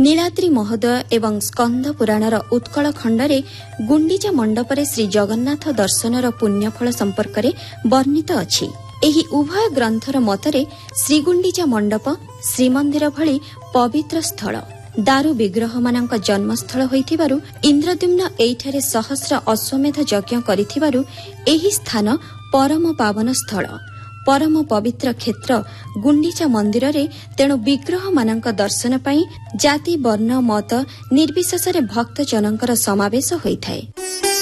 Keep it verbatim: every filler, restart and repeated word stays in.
नीलाद्री महोदय एवं स्कंद पुराणर उत्कल खंडरे गुंडीचा मंडपरे श्री जगन्नाथ दर्शनर पुण्यफल संपर्क में वर्णित अछि। एही उभय ग्रंथर मतरे श्रीगुंडीचा मंडप श्रीमंदिर भली पवित्र स्थल दारू विग्रह मानक जन्मस्थल होइथिबारु इंद्रद्युम्न एठारे सहस्र अश्वमेध यज्ञ करिथिबारु एही स्थान परम पावन स्थल परम पवित्र क्षेत्र गुंडीचा मंदिर रे तेणु विग्रह मानक दर्शन पाई जाति वर्ण मत निर्विशेष भक्त जनकर समावेश होइथाय।